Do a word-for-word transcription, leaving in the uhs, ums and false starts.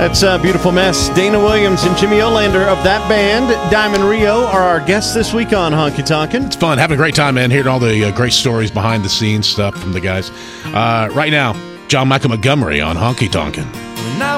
That's a beautiful mess. Dana Williams and Jimmy Olander of that band. Diamond Rio are our guests this week on Honky Tonkin'. It's fun. Having a great time, man. Hearing all the uh, great stories behind the scenes stuff from the guys. Uh, right now, John Michael Montgomery on Honky Tonkin'.